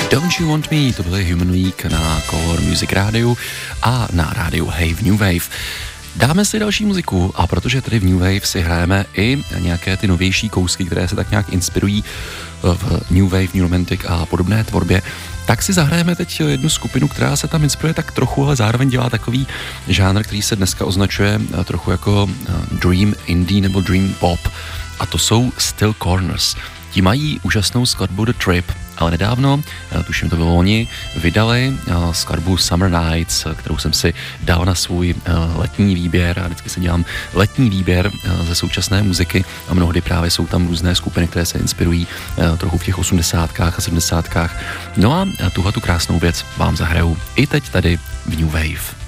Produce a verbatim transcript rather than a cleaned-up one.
Don't You Want Me, to byly Human Week na Color Music rádiu a na rádiu Hey v New Wave. Dáme si další muziku a protože tady v New Wave si hrajeme i nějaké ty novější kousky, které se tak nějak inspirují v New Wave, New Romantic a podobné tvorbě, tak si zahrajeme teď jednu skupinu, která se tam inspiruje tak trochu, ale zároveň dělá takový žánr, který se dneska označuje trochu jako Dream Indie nebo Dream Pop, a to jsou Still Corners. Ti mají úžasnou skladbu The Trip, ale nedávno, tuším to bylo loni, vydali skladbu Summer Nights, kterou jsem si dal na svůj letní výběr a vždycky si dělám letní výběr ze současné muziky a mnohdy právě jsou tam různé skupiny, které se inspirují trochu v těch osmdesátkách a sedmdesátkách. No a tuhle tu krásnou věc vám zahraju i teď tady v New Wave.